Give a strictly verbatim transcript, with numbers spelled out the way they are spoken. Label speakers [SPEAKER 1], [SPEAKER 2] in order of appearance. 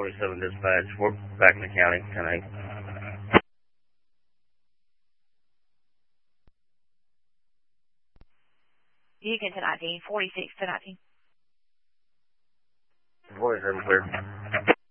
[SPEAKER 1] forty-seven dispatch. We're back in the county, ten eight.
[SPEAKER 2] Beacon to nineteen, forty-six to nineteen.
[SPEAKER 1] forty-seven clear.